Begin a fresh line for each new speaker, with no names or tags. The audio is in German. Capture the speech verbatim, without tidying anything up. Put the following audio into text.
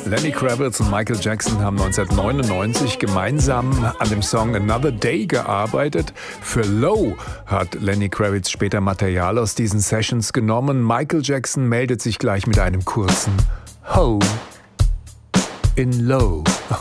Lenny Kravitz und Michael Jackson haben neunzehnhundertneunundneunzig gemeinsam an dem Song Another Day gearbeitet. Für Low hat Lenny Kravitz später Material aus diesen Sessions genommen. Michael Jackson meldet sich gleich mit einem kurzen Ho in Low.